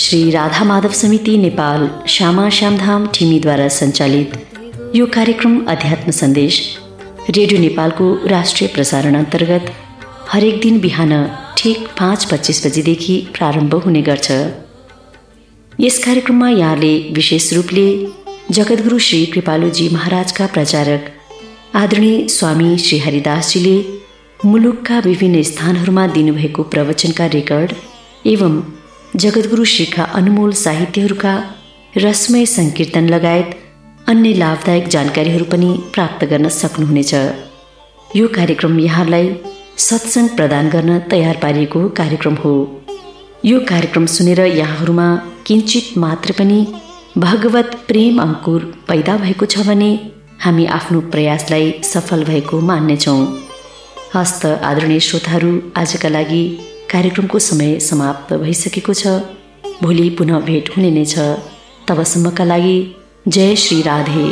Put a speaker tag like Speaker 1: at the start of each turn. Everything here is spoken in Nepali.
Speaker 1: श्री राधा माधव समिति नेपाल श्यामा श्यामधाम ठिमीद्वारा सञ्चालित यो कार्यक्रम अध्यात्म सन्देश रेडियो नेपालको राष्ट्रिय प्रसारण अन्तर्गत हरेक दिन बिहान ठिक 5:25 बजेदेखि प्रारम्भ हुने गर्छ। यस कार्यक्रममा यहाँले विशेष रूपले जगद्गुरु श्री कृपालुजी महाराजका प्रचारक आदरणीय स्वामी श्री हरिदासजीले मुलुकका विभिन्न स्थानहरूमा दिनुभएको प्रवचनका रेकर्ड एवं जगद्गुरु श्रीका अनमोल साहित्यहरूका रसमय संकीर्तन लगायत अन्य लाभदायक जानकारीहरू पनि प्राप्त गर्न सक्नुहुनेछ। यो कार्यक्रम यहाँलाई सत्संग प्रदान गर्न तयार पारिएको कार्यक्रम हो। यो कार्यक्रम सुनेर यहाँहरूमा किञ्चित मात्र पनि भगवत प्रेम अंकुर पैदा भएको छ भने हामी आफ्नो प्रयासलाई सफल भएको मान्नेछौँ। हस्त आदरणीय श्रोताहरू, आजका लागि कार्यक्रमको समय समाप्त भइसकेको छ। भोलि पुनः भेट हुने नै छ। तबसम्मका लागि जय श्री राधे।